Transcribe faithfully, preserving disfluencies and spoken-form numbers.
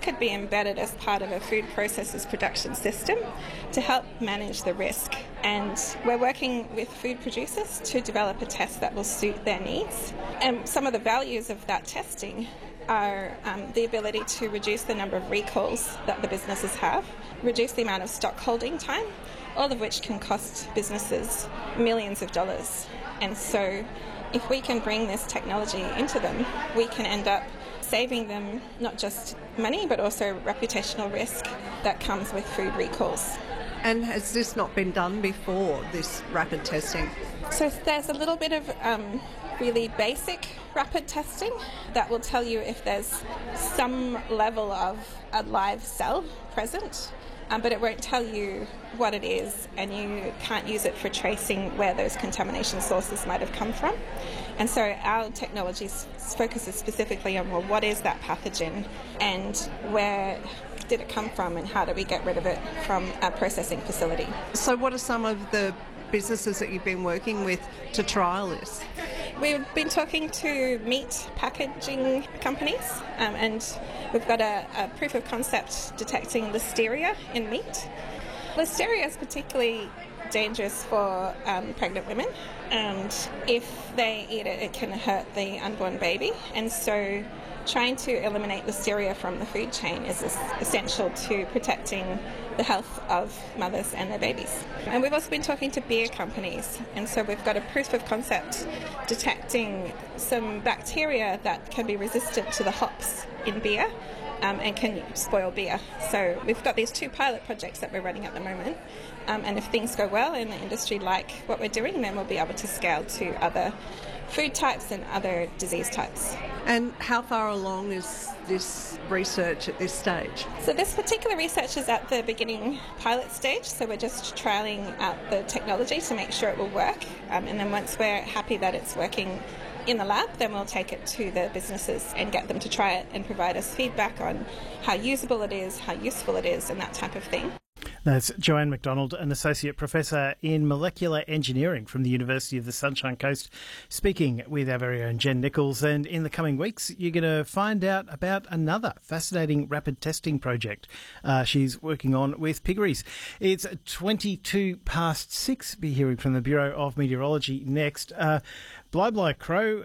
could be embedded as part of a food processors production system to help manage the risk. And we're working with food producers to develop a test that will suit their needs. And some of the values of that testing are um, the ability to reduce the number of recalls that the businesses have, reduce the amount of stock holding time, all of which can cost businesses millions of dollars. And so if we can bring this technology into them, we can end up saving them not just money but also reputational risk that comes with food recalls. And has this not been done before, this rapid testing? So there's a little bit of um, really basic rapid testing that will tell you if there's some level of a live cell present, um, but it won't tell you what it is, and you can't use it for tracing where those contamination sources might have come from. And so our technology focuses specifically on, well, what is that pathogen and where did it come from and how do we get rid of it from our processing facility. So what are some of the businesses that you've been working with to trial this? We've been talking to meat packaging companies, um, and we've got a, a proof of concept detecting listeria in meat. Listeria is particularly dangerous for um, pregnant women, and if they eat it, it can hurt the unborn baby. And so trying to eliminate listeria from the food chain is essential to protecting the health of mothers and their babies. And we've also been talking to beer companies, and so we've got a proof of concept detecting some bacteria that can be resistant to the hops in beer um, and can spoil beer. So we've got these two pilot projects that we're running at the moment, um, and if things go well and the industry like what we're doing, then we'll be able to scale to other food types and other disease types. And how far along is this research at this stage? So this particular research is at the beginning pilot stage, so we're just trialling out the technology to make sure it will work, um, and then once we're happy that it's working in the lab, then we'll take it to the businesses and get them to try it and provide us feedback on how usable it is, how useful it is, and that type of thing. That's Joanne McDonald, an Associate Professor in Molecular Engineering from the University of the Sunshine Coast, speaking with our very own Jen Nichols. And in the coming weeks, you're going to find out about another fascinating rapid testing project uh, she's working on with piggeries. It's twenty-two past six. Be hearing from the Bureau of Meteorology next. Uh, Bli Bli Crow